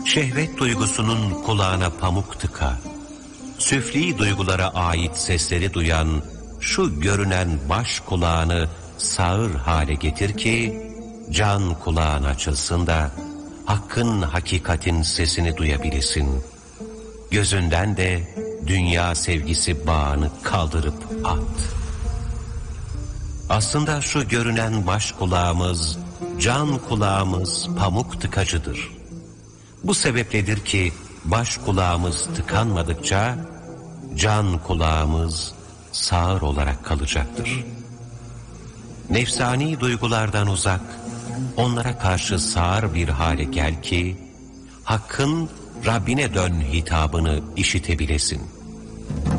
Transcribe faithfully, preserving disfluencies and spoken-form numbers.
Şehvet duygusunun kulağına pamuk tıka, süfli duygulara ait sesleri duyan şu görünen baş kulağını sağır hale getir ki, can kulağın açılsın da, hakkın hakikatin sesini duyabilesin. Gözünden de dünya sevgisi bağını kaldırıp at. Aslında şu görünen baş kulağımız, can kulağımız pamuk tıkacıdır. Bu sebepledir ki baş kulağımız tıkanmadıkça can kulağımız sağır olarak kalacaktır. Nefsani duygulardan uzak, onlara karşı sağır bir hale gel ki hakkın Rabbine dön hitabını işitebilesin.